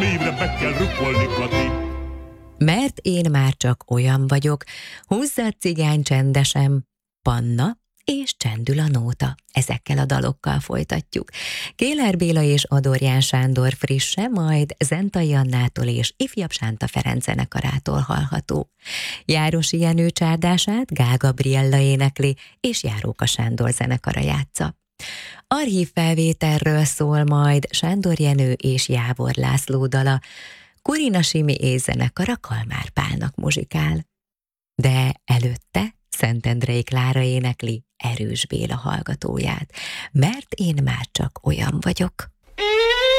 lévre be kell rukkolni, Kati. Mert én már csak olyan vagyok, húzza a cigány csendesen, Panna, és csendül a nóta. Ezekkel a dalokkal folytatjuk. Kéler Béla és Adorján Sándor frisse, majd Zentai Annától és Ifjabb Sánta Ferenc zenekarától hallható. Járosi Jenő csárdását Gál Gabriella énekli, és Járóka Sándor zenekara játsza. Archív felvételről szól majd Sándor Jenő és Jávor László dala, Kurina Simi és zenekara Kalmár Pálnak muzsikál. De előtte Szentendrei Klára énekli Erős Béla hallgatóját, mert én már csak olyan vagyok.